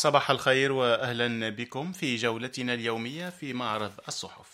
صباح الخير وأهلا بكم في جولتنا اليومية في معرض الصحف.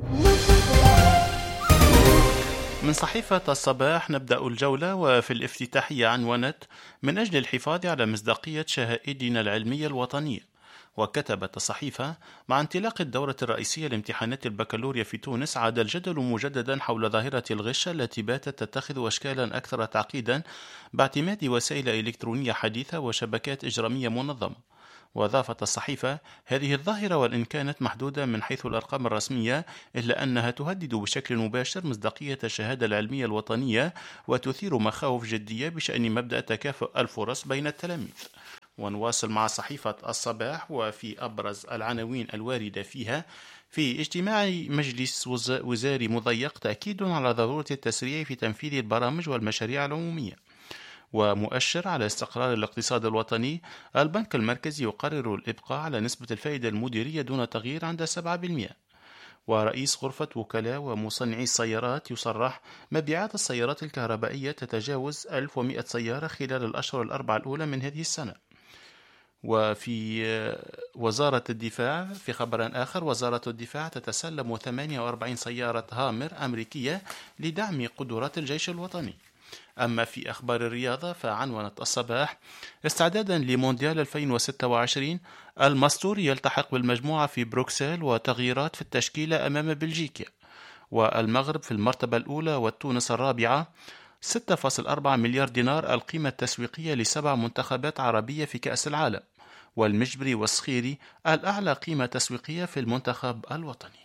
من صحيفة الصباح نبدأ الجولة، وفي الافتتاحية عنونت: من أجل الحفاظ على مصداقية شهائدنا العلمية الوطنية. وكتبت الصحيفة: مع انطلاق الدورة الرئيسية لامتحانات البكالوريا في تونس، عاد الجدل مجددا حول ظاهرة الغش التي باتت تتخذ أشكالا أكثر تعقيدا باعتماد وسائل إلكترونية حديثة وشبكات إجرامية منظمة. وأضافت الصحيفة: هذه الظاهرة وإن كانت محدودة من حيث الأرقام الرسمية، إلا أنها تهدد بشكل مباشر مصداقية الشهادة العلمية الوطنية، وتثير مخاوف جدية بشأن مبدأ تكافؤ الفرص بين التلاميذ. ونواصل مع صحيفة الصباح، وفي أبرز العناوين الواردة فيها: في اجتماع مجلس وزاري مضيق تأكيد على ضرورة التسريع في تنفيذ البرامج والمشاريع العمومية. ومؤشر على استقرار الاقتصاد الوطني، البنك المركزي يقرر الإبقاء على نسبة الفائدة المديرية دون تغيير عند 7%. ورئيس غرفة وكلاء ومصنعي السيارات يصرح: مبيعات السيارات الكهربائية تتجاوز 1100 سيارة خلال الأشهر الأربعة الأولى من هذه السنة. وفي وزارة الدفاع، في خبر آخر، وزارة الدفاع تتسلم 48 سيارة هامر أمريكية لدعم قدرات الجيش الوطني. أما في أخبار الرياضة فعنونت الصباح: استعدادا لمونديال 2026، المستور يلتحق بالمجموعة في بروكسل، وتغييرات في التشكيلة أمام بلجيكا. والمغرب في المرتبة الأولى وتونس الرابعة. 6.4 مليار دينار القيمة التسويقية ل7 منتخبات عربية في كأس العالم. والمجبري والصخيري الأعلى قيمة تسويقية في المنتخب الوطني.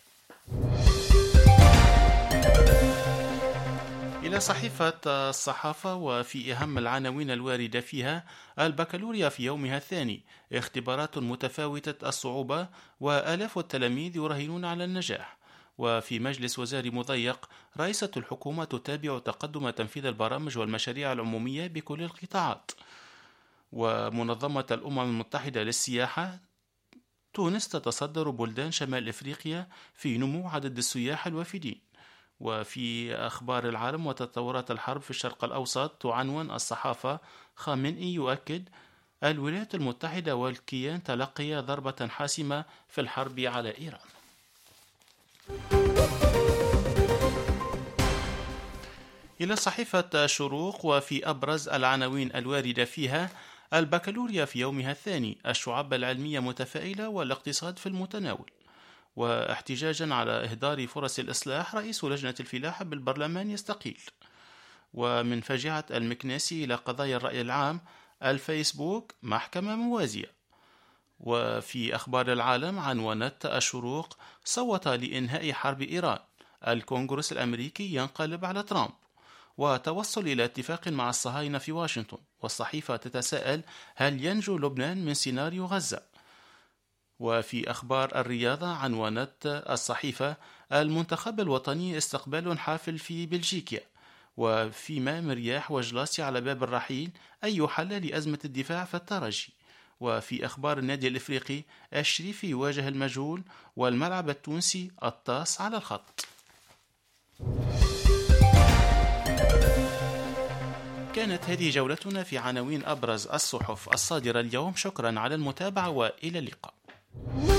إلى صحيفة الصحافة، وفي أهم العناوين الواردة فيها: البكالوريا في يومها الثاني، اختبارات متفاوتة الصعوبة وآلاف التلاميذ يراهنون على النجاح. وفي مجلس وزاري مضيق، رئيسة الحكومة تتابع تقدم تنفيذ البرامج والمشاريع العمومية بكل القطاعات. ومنظمة الأمم المتحدة للسياحة: تونس تتصدر بلدان شمال إفريقيا في نمو عدد السياح الوافدين. وفي أخبار العالم وتطورات الحرب في الشرق الأوسط، تعنون الصحافة: خامنئي يؤكد: الولايات المتحدة والكيان تلقيا ضربة حاسمة في الحرب على إيران. إلى صحيفة شروق، وفي أبرز العناوين الواردة فيها: البكالوريا في يومها الثاني، الشعب العلمية متفائلة والاقتصاد في المتناول. واحتجاجا على إهدار فرص الإصلاح، رئيس لجنة الفلاحة بالبرلمان يستقيل. ومن فاجعة المكناسي إلى قضايا الرأي العام، الفيسبوك محكمة موازية. وفي أخبار العالم عنونت الشروق: صوت لإنهاء حرب إيران، الكونغرس الأمريكي ينقلب على ترامب. وتوصل إلى اتفاق مع الصهاينة في واشنطن. والصحيفة تتساءل: هل ينجو لبنان من سيناريو غزة؟ وفي أخبار الرياضة عنونت الصحيفة: المنتخب الوطني استقبال حافل في بلجيكا. وفيما مرياح وجلاسي على باب الرحيل، أي حل لأزمة الدفاع في الترجي. وفي أخبار النادي الإفريقي: الشريفي يواجه المجهول، والملعب التونسي الطاس على الخط. كانت هذه جولتنا في عناوين أبرز الصحف الصادرة اليوم. شكرا على المتابعة، وإلى اللقاء.